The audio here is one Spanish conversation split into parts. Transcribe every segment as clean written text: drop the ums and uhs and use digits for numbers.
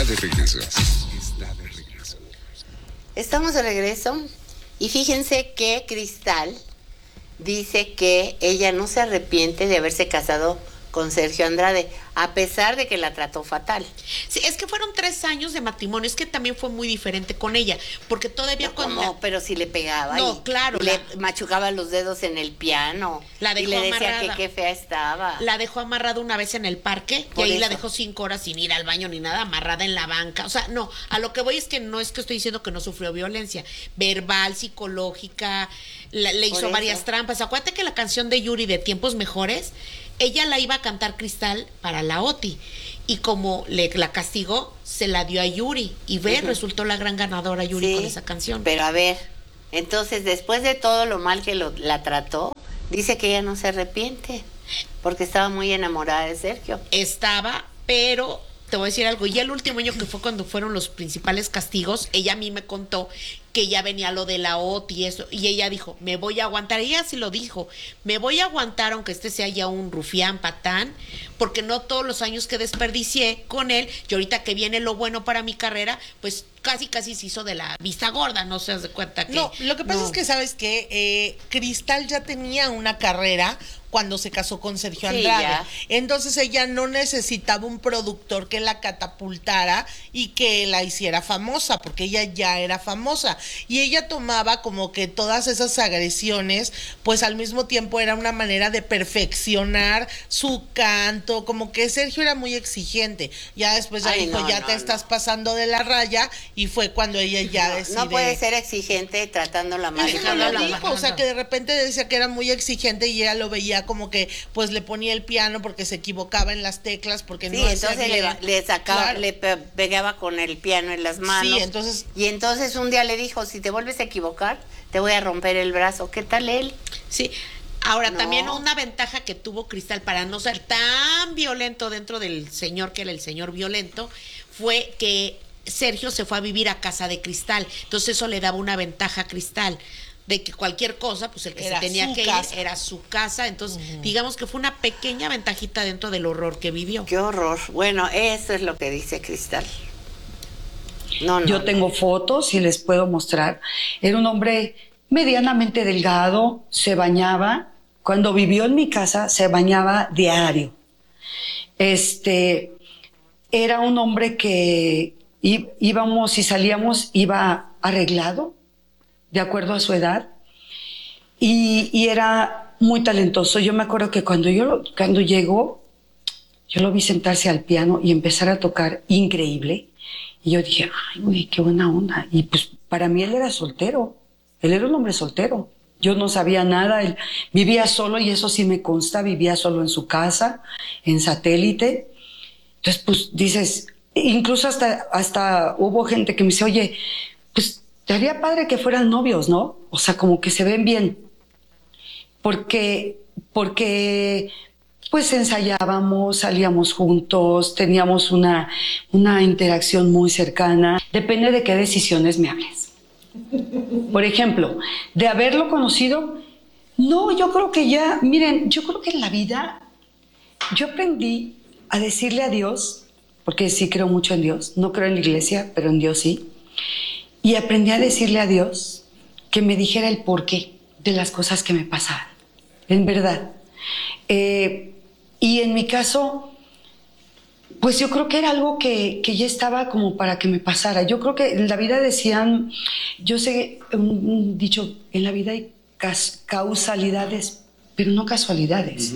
de regreso. Está de regreso. Estamos de regreso y fíjense que Cristal dice que ella no se arrepiente de haberse casado con Sergio Andrade, a pesar de que la trató fatal. Sí, es que fueron 3 años de matrimonio, es que también fue muy diferente con ella, porque todavía No, pero si le pegaba No, claro, le machucaba los dedos en el piano la dejó y le decía amarrada. que qué fea estaba. La dejó amarrada una vez en el parque Por y ahí eso. la dejó 5 horas sin ir al baño ni nada, amarrada en la banca. O sea, no, a lo que voy es que no es que estoy diciendo que no sufrió violencia verbal, psicológica, le hizo eso. varias trampas. Acuérdate que la canción de Yuri de Tiempos Mejores, ella la iba a cantar Cristal para la Oti. Y como la castigó, se la dio a Yuri. Y resultó la gran ganadora Yuri con esa canción. Pero a ver, entonces después de todo lo mal que la trató, dice que ella no se arrepiente, porque estaba muy enamorada de Sergio. Estaba, pero te voy a decir algo. Y el último año que fue cuando fueron los principales castigos, ella a mí me contó que ya venía lo de la OT y eso, y ella dijo, me voy a aguantar, ella sí lo dijo, me voy a aguantar aunque este sea ya un rufián, patán, porque no todos los años que desperdicié con él, y ahorita que viene lo bueno para mi carrera, pues casi se hizo de la vista gorda, no se das de cuenta que... No, lo que pasa es que, ¿sabes qué? Cristal ya tenía una carrera cuando se casó con Sergio Andrade. Ya. Entonces ella no necesitaba un productor que la catapultara y que la hiciera famosa, porque ella ya era famosa. Y ella tomaba como que todas esas agresiones, pues al mismo tiempo era una manera de perfeccionar su canto, como que Sergio era muy exigente. Ya después ya dijo, ya te estás pasando de la raya, y fue cuando ella ya decide... No puede ser exigente tratándola mal. Eso lo dijo, o sea, que de repente decía que era muy exigente y ella lo veía como que pues le ponía el piano porque se equivocaba en las teclas, porque no hacía entonces bien. le sacaba, Claro. le pegaba con el piano en las manos. Sí, entonces... Y entonces un día le dijo, si te vuelves a equivocar, te voy a romper el brazo. ¿Qué tal él? Sí. Ahora, No. también una ventaja que tuvo Cristal para no ser tan violento dentro del señor, que era el señor violento, fue que Sergio se fue a vivir a casa de Cristal. Entonces eso le daba una ventaja a Cristal, de que cualquier cosa, pues el que Era se tenía su que casa. ir era su casa. Entonces, digamos que fue una pequeña ventajita dentro del horror que vivió. Qué horror. Bueno, eso es lo que dice Cristal. No. Yo tengo fotos y les puedo mostrar. Era un hombre medianamente delgado, se bañaba. Cuando vivió en mi casa, se bañaba diario. Era un hombre que íbamos y salíamos, iba arreglado, de acuerdo a su edad, y era muy talentoso. Yo me acuerdo que cuando llegó, yo lo vi sentarse al piano y empezar a tocar increíble. Y yo dije, ay, güey, qué buena onda. Y pues para mí él era soltero. Él era un hombre soltero. Yo no sabía nada. Él vivía solo, y eso sí me consta, vivía solo en su casa, en Satélite. Entonces, pues dices, incluso hasta hubo gente que me dice, oye, pues estaría padre que fueran novios, ¿no? O sea, como que se ven bien. Porque pues ensayábamos, salíamos juntos, teníamos una interacción muy cercana. Depende de qué decisiones me hables. Por ejemplo, de haberlo conocido, no, yo creo que ya, miren, yo creo que en la vida yo aprendí a decirle a Dios, porque sí creo mucho en Dios, no creo en la iglesia, pero en Dios sí, y aprendí a decirle a Dios que me dijera el porqué de las cosas que me pasaban, en verdad. Y en mi caso, pues yo creo que era algo que ya estaba como para que me pasara. Yo creo que en la vida decían, yo sé un dicho, en la vida hay causalidades, pero no casualidades.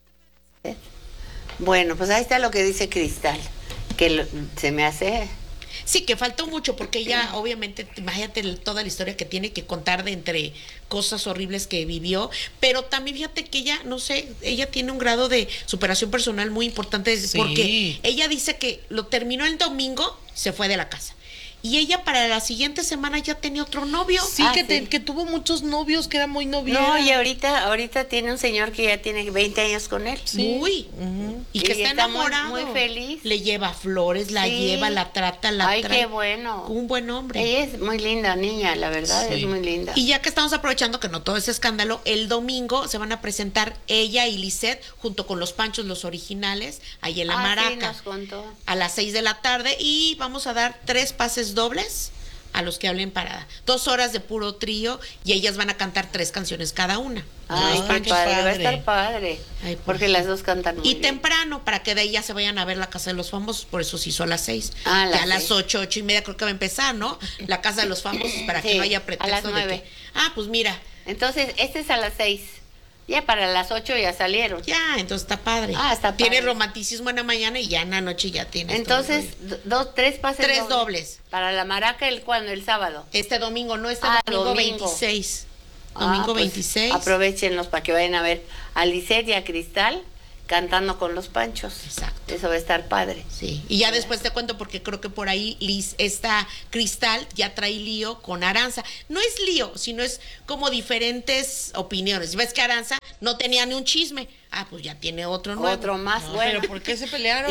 Bueno, pues ahí está lo que dice Cristal, que se me hace... Sí, que faltó mucho, porque ella, obviamente, imagínate toda la historia que tiene que contar de entre cosas horribles que vivió, pero también fíjate que ella, no sé, ella tiene un grado de superación personal muy importante, porque ella dice que lo terminó el domingo, se fue de la casa. y ella para la siguiente semana ya tenía otro novio. Sí, Sí. que tuvo muchos novios, que era muy noviera. No, y ahorita tiene un señor que ya tiene 20 años con él. Muy. Y que Y está está muy- enamorado. muy feliz. Le lleva flores, la Sí. lleva, la trata, la Ay, trae. qué bueno. Un buen hombre. Ella es muy linda niña, la verdad, Sí. es muy linda. Y ya que estamos aprovechando que no todo es escándalo, el domingo se van a presentar ella y Lisette junto con los Panchos, los originales, ahí en la Sí, Maraca, nos contó. a las 6 de la tarde, y vamos a dar 3 pases dobles a los que hablen para 2 horas de puro trío, y ellas van a cantar 3 canciones cada una. Ay, Ah, qué qué padre, va a padre. estar padre. Ay, pues. Porque las dos cantan muy Y bien. temprano, para que de ahí ya se vayan a ver la Casa de los Famosos, por eso se hizo a las 6. Ah, a las ya a las 6. 8:30 creo que va a empezar, ¿no? La Casa de los Famosos, para que Sí, no haya a pretexto las de 9. que, pues mira, Entonces, este es a las 6. Ya para las 8 ya salieron. ya, entonces está padre. Ah, está Tiene padre. romanticismo en la mañana y ya en la noche ya tiene. Entonces, tres pases 3 dobles. Para la Maraca, ¿cuándo? El sábado. Este domingo, no, este Ah, domingo, domingo. 26. Ah, Domingo pues, 26. Aprovechenlos para que vayan a ver a Lisette y a Cristal cantando con los Panchos. Exacto. Eso va a estar padre. Sí, y ya después te cuento porque creo que por ahí esta Cristal ya trae lío con Aranza. No es lío, sino es como diferentes opiniones. ¿Ves que Aranza no tenía ni un chisme? Pues ya tiene otro nuevo. Otro más bueno. ¿Pero por qué se pelearon?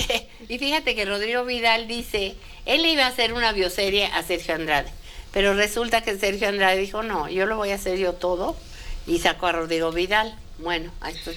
Y fíjate que Rodrigo Vidal dice, él le iba a hacer una bioserie a Sergio Andrade, pero resulta que Sergio Andrade dijo, no, yo lo voy a hacer yo todo, y sacó a Rodrigo Vidal. Bueno,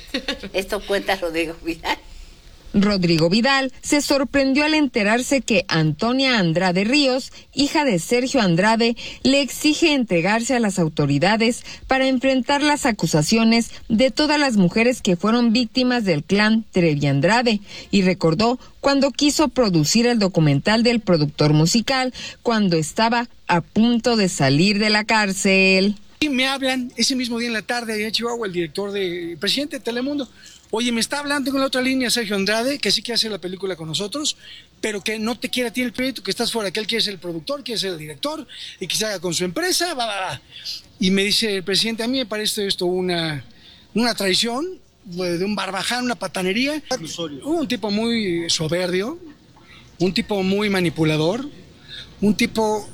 esto cuenta Rodrigo Vidal. Rodrigo Vidal se sorprendió al enterarse que Antonia Andrade Ríos, hija de Sergio Andrade, le exige entregarse a las autoridades para enfrentar las acusaciones de todas las mujeres que fueron víctimas del clan Trevi Andrade, y recordó cuando quiso producir el documental del productor musical cuando estaba a punto de salir de la cárcel. Y me hablan ese mismo día en la tarde allá en Chihuahua, el presidente de Telemundo. Oye, me está hablando con la otra línea Sergio Andrade, que sí quiere hacer la película con nosotros, pero que no te quiere a ti en el proyecto, que estás fuera, que él quiere ser el productor, quiere ser el director, y que se haga con su empresa, va. Y me dice el presidente, a mí me parece esto una traición, de un barbaján, una patanería. Un tipo muy soberbio, un tipo muy manipulador, un tipo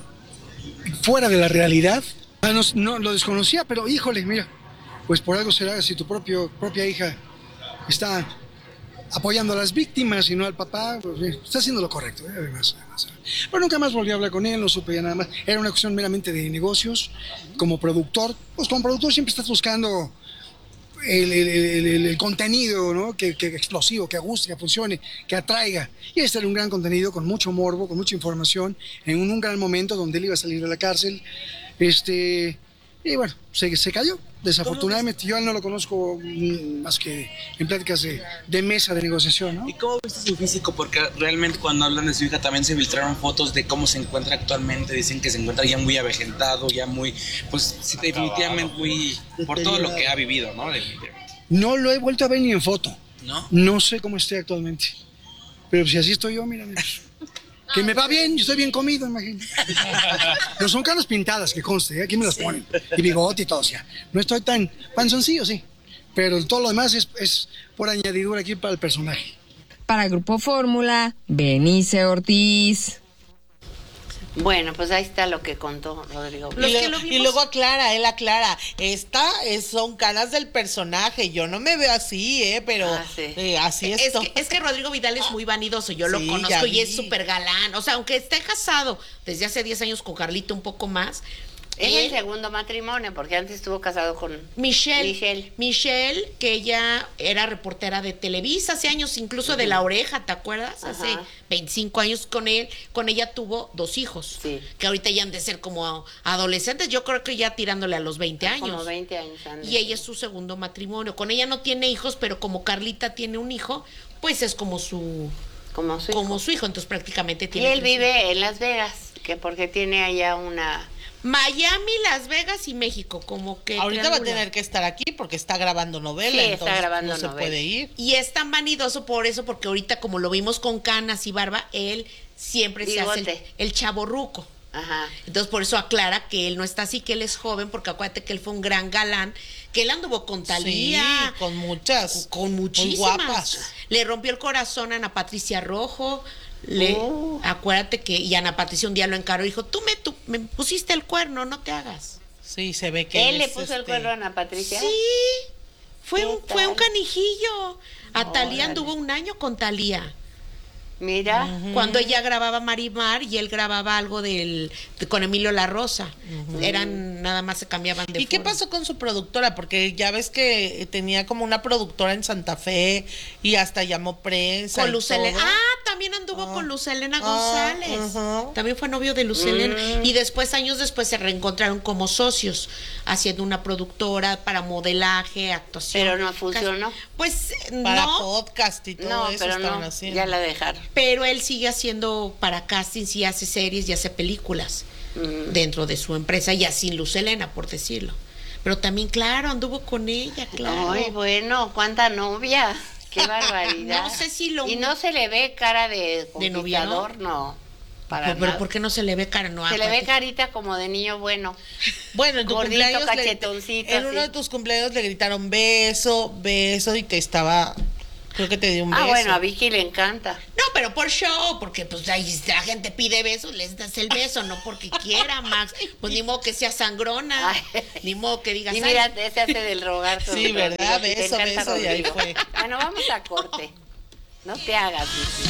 fuera de la realidad. No lo desconocía, pero híjole, mira, pues por algo será si tu propia hija está apoyando a las víctimas y no al papá, pues, está haciendo lo correcto, además. Pero nunca más volví a hablar con él, no supe ya nada más. Era una cuestión meramente de negocios. Como productor, pues como productor siempre estás buscando el contenido, ¿no? que explosivo, que guste, que funcione, que atraiga. Y este era un gran contenido con mucho morbo, con mucha información, en un gran momento donde él iba a salir de la cárcel. Y bueno, se cayó. Desafortunadamente, yo a él no lo conozco más que en pláticas de mesa de negociación, ¿no? ¿Y cómo viste su físico? Porque realmente cuando hablan de su hija también se filtraron fotos de cómo se encuentra actualmente. Dicen que se encuentra ya muy avejentado, ya muy, pues sí, definitivamente muy, por todo lo que ha vivido, ¿no? Definitivamente. No lo he vuelto a ver ni en foto. ¿No? No sé cómo esté actualmente. Pero si así estoy yo, mírame. Que me va bien, yo estoy bien comido, imagínate. No son caras pintadas, que conste, aquí me las ponen. Y bigote y todo, o sea. No estoy tan panzoncillo, sí. Pero todo lo demás es por añadidura aquí para el personaje. Para Grupo Fórmula, Benice Ortiz. Bueno, pues ahí está lo que contó Rodrigo Vidal. Y luego él aclara, son caras del personaje, yo no me veo así, pero sí. así es que Rodrigo Vidal es muy vanidoso, yo lo Sí, conozco y ya es vi. súper galán, o sea, aunque esté casado desde hace 10 años con Carlito, un poco más. Es el segundo matrimonio, porque antes estuvo casado con Michelle, que ella era reportera de Televisa hace años, incluso de La Oreja, ¿te acuerdas? Hace 25 años con ella tuvo 2 hijos, que ahorita ya han de ser como adolescentes, yo creo que ya tirándole a los 20 años. Como 20 años. Y ella es su segundo matrimonio. Con ella no tiene hijos, pero como Carlita tiene un hijo, pues es como su hijo, entonces prácticamente tiene. Y él vive en Las Vegas, que porque tiene allá una... Miami, Las Vegas y México, como que ahorita va a triangular. tener que estar aquí porque está grabando novela, Sí, entonces está grabando no se novela. puede ir. Y es tan vanidoso por eso, porque ahorita como lo vimos con canas y barba, él siempre se hace el chavorruco. Ajá. Entonces por eso aclara que él no está así, que él es joven, porque acuérdate que él fue un gran galán, que él anduvo con Thalía. Sí, con muchas. Con muchísimas. Muy guapas. Le rompió el corazón a Ana Patricia Rojo, Acuérdate que, y Ana Patricia un día lo encaró y dijo, tú me pusiste el cuerno, no te hagas. Sí, se ve que ¿Él le puso el cuerno a Ana Patricia? Sí, fue ¿Qué un tal? canijillo. A Thalía Órale. anduvo un año con Thalía. Mira. Cuando ella grababa Marimar y él grababa algo con Emilio La Rosa. Eran, nada más se cambiaban de ¿Y qué forma. pasó con su productora? Porque ya ves que tenía como una productora en Santa Fe y hasta llamó prensa. Con y Luz todo. Helena. también anduvo con Luz Helena González. Ajá. También fue novio de Luz Helena. Y después, años después, se reencontraron como socios, haciendo una productora para modelaje, actuación. Pero no funcionó. Pues Para no, podcast y todo No, eso pero estaban no, haciendo. ya la dejaron. pero él sigue haciendo para castings y hace series y hace películas dentro de su empresa, ya sin Luz Helena, por decirlo. Pero también, claro, anduvo con ella, claro. Ay, bueno, cuánta novia. Qué barbaridad. No sé si lo- Y no se le ve cara de noviado? conquistador, no. Para Pero nada. ¿por qué no se le ve cara? No, Se le ve aparte- carita como de niño bueno. Bueno, en tu Gordito, cumpleaños cachetoncito, en uno así. de tus cumpleaños le gritaron beso, beso y te estaba, creo que te dio un beso. Ah, bueno, a Vicky le encanta. No, pero por show, porque pues ahí la gente pide besos, les das el beso, no porque quiera, Max. Pues ni modo que sea sangrona, Ay. ni modo que digas, Y "Ay, mira, ese hace del rogar. con Sí, Rodrigo, ¿verdad? si te Beso, encanta beso, y ahí Rodrigo. fue. Bueno, vamos a corte. No te hagas, Vicky.